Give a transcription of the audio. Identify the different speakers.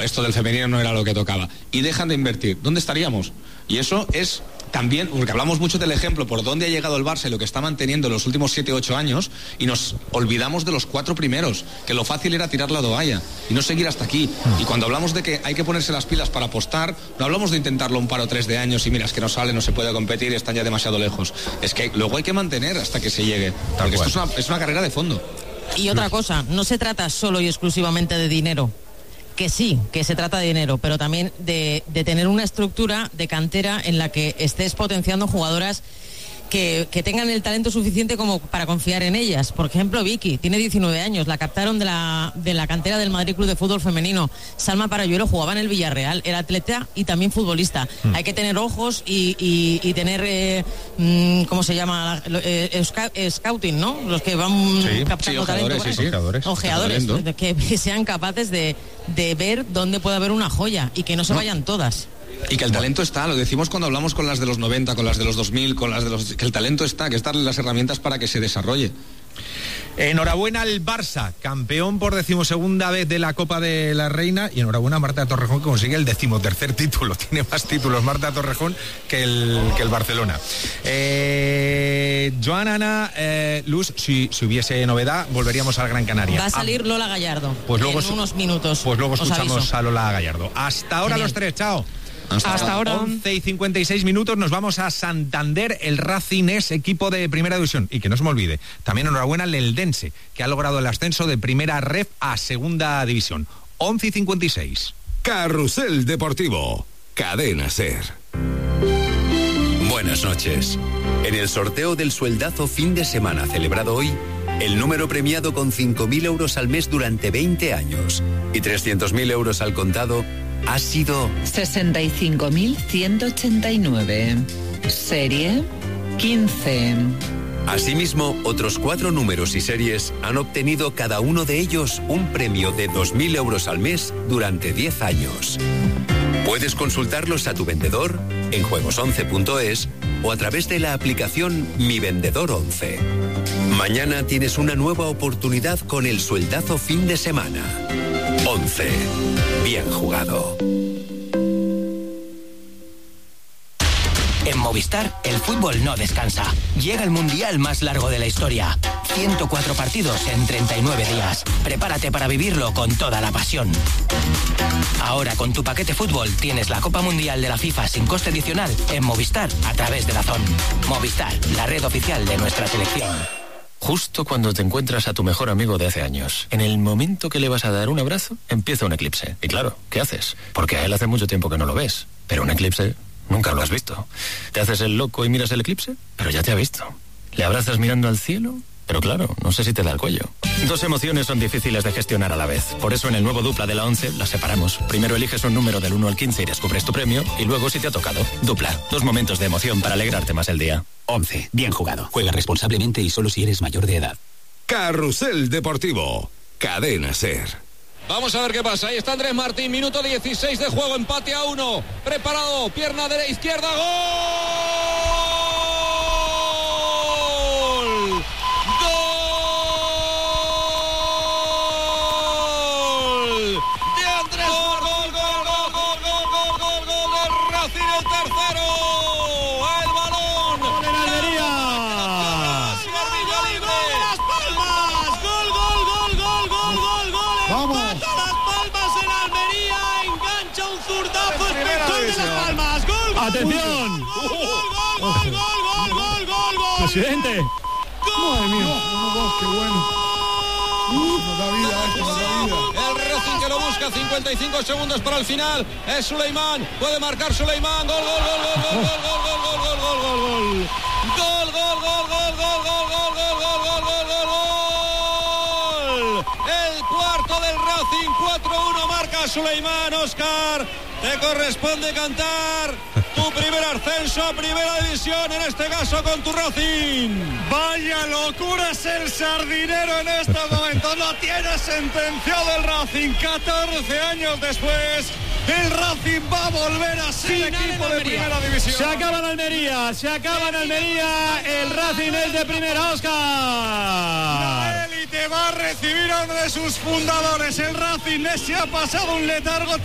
Speaker 1: esto del femenino no era lo que tocaba, y dejan de invertir, ¿dónde estaríamos? Y eso es también, porque hablamos mucho del ejemplo por dónde ha llegado el Barça y lo que está manteniendo en los últimos 7-8 años, y nos olvidamos de los 4 primeros, que lo fácil era tirar la toalla y no seguir hasta aquí. Y cuando hablamos de que hay que ponerse las pilas para apostar, no hablamos de intentarlo un par o 3 de años y mira, es que no sale, no se puede competir, están ya demasiado lejos. Es que luego hay que mantener hasta que se llegue, porque esto es una carrera de fondo.
Speaker 2: Y otra cosa, no se trata solo y exclusivamente de dinero. Que sí, que se trata de dinero, pero también de tener una estructura de cantera en la que estés potenciando jugadoras que tengan el talento suficiente como para confiar en ellas. Por ejemplo, Vicky, tiene 19 años, la captaron de la cantera del Madrid Club de Fútbol Femenino. Salma Parayuelo jugaba en el Villarreal, era atleta y también futbolista. Hay que tener ojos y tener, ¿cómo se llama? Scouting, ¿no? Los que van captando talento. Ojeadores, que sean capaces de ver dónde puede haber una joya y que no se vayan todas.
Speaker 1: Y que el talento está, lo decimos cuando hablamos con las de los 90, con las de los 2000, con las de los... que el talento está, que es darle las herramientas para que se desarrolle.
Speaker 3: Enhorabuena al Barça, campeón por 12ª vez de la Copa de la Reina, y enhorabuena a Marta Torrejón, que consigue el 13º título. Tiene más títulos Marta Torrejón que el Barcelona. Joan, Ana, Luz, si hubiese novedad, volveríamos al Gran Canaria.
Speaker 2: Va a salir Lola Gallardo en unos minutos.
Speaker 3: Pues luego escuchamos a Lola Gallardo. Hasta ahora los tres, chao.
Speaker 4: Hasta ahora.
Speaker 3: 11:56, nos vamos a Santander. El Racing es equipo de primera división. Y que no se me olvide, también enhorabuena al Eldense, que ha logrado el ascenso de primera ref a segunda división. 11:56.
Speaker 5: Carrusel Deportivo, Cadena SER.
Speaker 6: Buenas noches. En el sorteo del sueldazo fin de semana celebrado hoy, el número premiado con 5.000 euros al mes durante 20 años y 300.000 euros al contado ha sido
Speaker 7: 65.189. Serie 15.
Speaker 6: Asimismo, otros 4 números y series han obtenido cada uno de ellos un premio de 2.000 euros al mes durante 10 años. Puedes consultarlos a tu vendedor en juegos11.es o a través de la aplicación Mi Vendedor 11. Mañana tienes una nueva oportunidad con el sueldazo fin de semana. 11. Bien jugado.
Speaker 8: En Movistar, el fútbol no descansa. Llega el mundial más largo de la historia. 104 partidos en 39 días. Prepárate para vivirlo con toda la pasión. Ahora, con tu paquete fútbol, tienes la Copa Mundial de la FIFA sin coste adicional en Movistar a través de DAZN. Movistar, la red oficial de nuestra selección.
Speaker 9: Justo cuando te encuentras a tu mejor amigo de hace años, en el momento que le vas a dar un abrazo, empieza un eclipse. Y claro, ¿qué haces? Porque a él hace mucho tiempo que no lo ves. Pero un eclipse nunca lo has visto. ¿Te haces el loco y miras el eclipse? Pero ya te ha visto. ¿Le abrazas mirando al cielo? Pero claro, no sé si te da el cuello. 2 emociones son difíciles de gestionar a la vez. Por eso en el nuevo Dupla de la 11 las separamos. Primero eliges un número del 1 al 15 y descubres tu premio. Y luego si te ha tocado. Dupla. 2 momentos de emoción para alegrarte más el día.
Speaker 10: 11. Bien jugado. Juega responsablemente y solo si eres mayor de edad.
Speaker 5: Carrusel Deportivo, Cadena SER.
Speaker 11: Vamos a ver qué pasa. Ahí está Andrés Martín, minuto 16 de juego, empate a 1. Preparado, pierna de la izquierda, ¡gol! ¡Gol! De Andrés Martín, gol del Racing, el tercero. El balón.
Speaker 12: ¡Gol en Almería!
Speaker 11: Las Palmas, gol.
Speaker 12: ¡Vamos!
Speaker 11: Las Palmas en Almería, engancha un zurdazo espectacular de Las Palmas, gol.
Speaker 12: ¡Atención!
Speaker 11: Gol.
Speaker 12: Presidente. Madre mía. Qué bueno. Nos da vida.
Speaker 11: El Racing que lo busca, 55 segundos para el final. Es Suleimán, puede marcar Suleimán. Gol. El cuarto del Racing, 4-1 marca Suleimán. Óscar, te corresponde cantar tu primer ascenso a primera división, en este caso con tu Racing.
Speaker 13: Vaya locura es el sardinero en estos momentos. Lo tiene sentenciado el Racing. 14 años después, el Racing va a volver a ser equipo de primera división.
Speaker 12: Se acaba en Almería. El Racing es de primera, Óscar.
Speaker 13: La élite va a recibir a uno de sus fundadores. El Racing se ha pasado un letargo.